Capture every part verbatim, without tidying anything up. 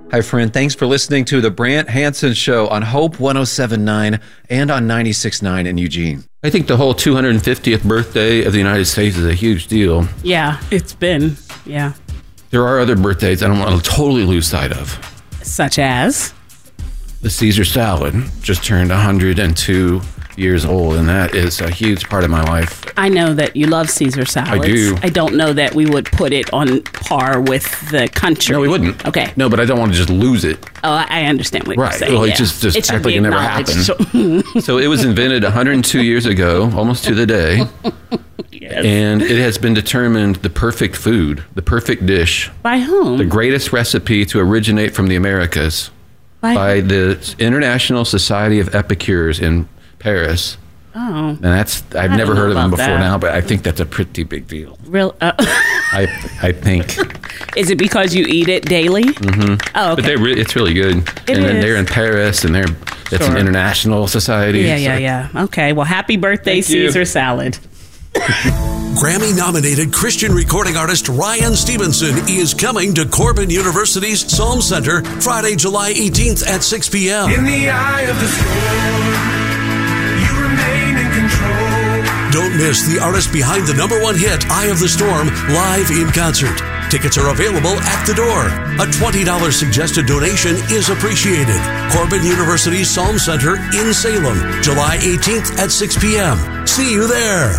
Hi, friend. Thanks for listening to the Brant Hansen Show on Hope one oh seven point nine and on ninety-six point nine in Eugene. I think the whole two hundred fiftieth birthday of the United States is a huge deal. Yeah, it's been, yeah. There are other birthdays I don't want to totally lose sight of. Such as? The Caesar salad just turned one hundred two years old, and that is a huge part of my life. I know that you love Caesar salads. I do. I don't know that we would put it on par with the country. No, we wouldn't. Okay. No, but I don't want to just lose it. Oh, I understand what right. you're saying. Well, yeah. it just, just it act like it never happened. So it was invented one hundred two years ago, almost to the day. Yes. And it has been determined the perfect food, the perfect dish. By whom? The greatest recipe to originate from the Americas. By, by the International Society of Epicures in Paris. Oh. And that's, I've never heard of them before that. now, but I think that's a pretty big deal. Real? Uh, I I think. Is it because you eat it daily? Mm-hmm. Oh, okay. But they re- it's really good. It and is. then they're in Paris, and they're that's sure. an international society. Yeah, so. yeah, yeah. Okay, well, happy birthday, Thank Caesar you. salad. Grammy-nominated Christian recording artist Ryan Stevenson is coming to Corbin University's Psalm Center Friday, July eighteenth at six p.m. In the eye of the storm, you remain in control. Don't miss the artist behind the number one hit, Eye of the Storm, live in concert. Tickets are available at the door. A twenty dollars suggested donation is appreciated. Corbin University Psalm Center in Salem, July eighteenth at six p.m. See you there.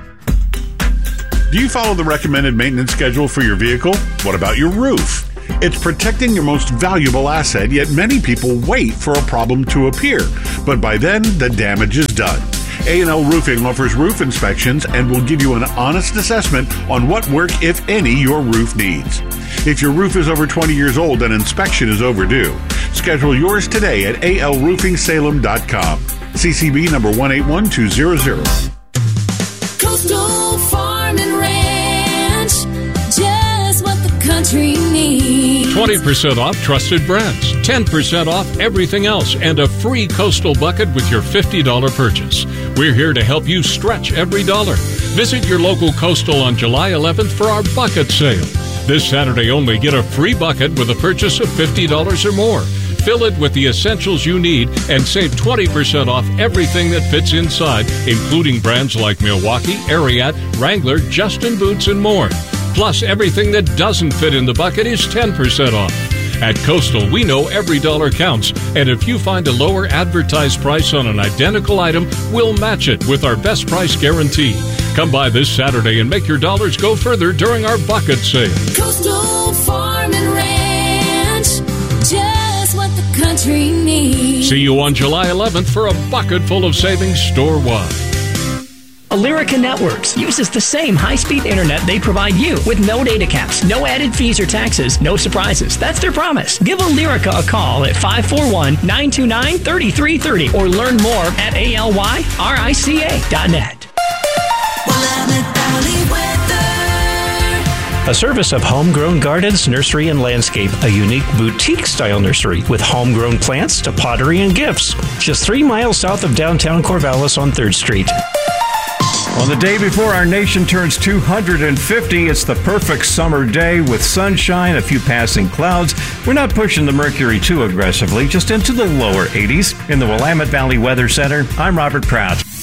Do you follow the recommended maintenance schedule for your vehicle? What about your roof? It's protecting your most valuable asset, yet many people wait for a problem to appear. But by then, the damage is done. A and L Roofing offers roof inspections and will give you an honest assessment on what work, if any, your roof needs. If your roof is over twenty years old, an inspection is overdue. Schedule yours today at a l roofing salem dot com. C C B number one eight one two zero zero. Coastal Farm and Ranch, just what the country needs. twenty percent off trusted brands, ten percent off everything else, and a free Coastal bucket with your fifty dollars purchase. We're here to help you stretch every dollar. Visit your local Coastal on July eleventh for our bucket sale. This Saturday only, get a free bucket with a purchase of fifty dollars or more. Fill it with the essentials you need and save twenty percent off everything that fits inside, including brands like Milwaukee, Ariat, Wrangler, Justin Boots, and more. Plus, everything that doesn't fit in the bucket is ten percent off. At Coastal, we know every dollar counts, and if you find a lower advertised price on an identical item, we'll match it with our best price guarantee. Come by this Saturday and make your dollars go further during our bucket sale. Coastal Farm and Ranch, just what the country needs. See you on July eleventh for a bucket full of savings store-wide. Alerica Networks uses the same high-speed internet they provide you with no data caps, no added fees or taxes, no surprises. That's their promise. Give Alerica a call at five four one, nine two nine, three three three zero or learn more at A L Y R I C A dot net. A service of Homegrown Gardens, Nursery and Landscape, a unique boutique-style nursery with homegrown plants to pottery and gifts. Just three miles south of downtown Corvallis on third Street. On the day before our nation turns two hundred fifty, it's the perfect summer day with sunshine, a few passing clouds. We're not pushing the mercury too aggressively, just into the lower eighties. In the Willamette Valley Weather Center, I'm Robert Pratt.